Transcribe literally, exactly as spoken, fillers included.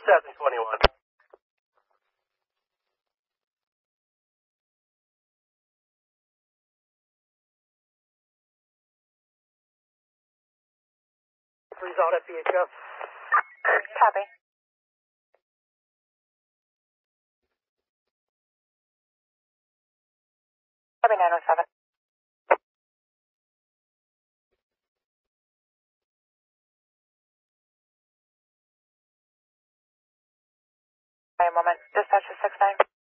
seven twenty-one. Please out at B H F. Copy. Copy nine oh seven. Wait a moment. Dispatch is six nine.